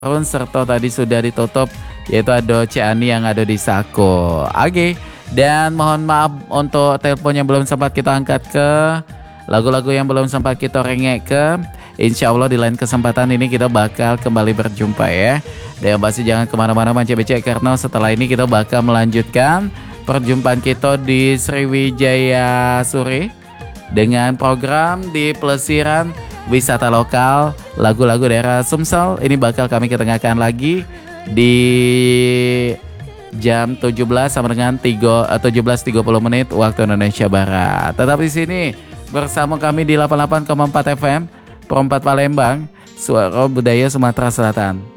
serta tadi sudah ditutup yaitu ada Ciani yang ada di Sako. Oke. Dan mohon maaf untuk telepon yang belum sempat kita angkat ke, lagu-lagu yang belum sempat kita rengek ke. Insya Allah di lain kesempatan ini kita bakal kembali berjumpa ya. Dan pasti jangan kemana-mana Manca BC, karena setelah ini kita bakal melanjutkan perjumpaan kita di Sriwijaya Suri dengan program di pelesiran wisata lokal, lagu-lagu daerah Sumsel. Ini bakal kami ketengahkan lagi di jam 17 sama dengan 17.30 menit waktu Indonesia Barat. Tetap di sini bersama kami di 88,4 FM Perempat Palembang, suara budaya Sumatera Selatan.